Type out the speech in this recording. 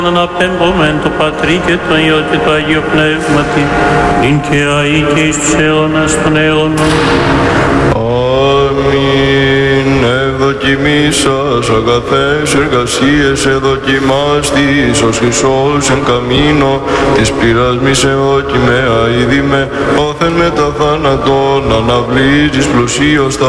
Αναπέμπομεν το Πατρί και το Υιό και το Αγίο Πνεύματι, νυν και αεί και εις τους αιώνας των αιώνων. Αμήν. Ευδοκιμήσας αγαθές εργασίες εδοκιμάστης ως Χριστός εν καμίνο της πληράς μη σε δοκιμαία είδη με όθεν με τα θάνατον αναβλύζεις πλουσίως τα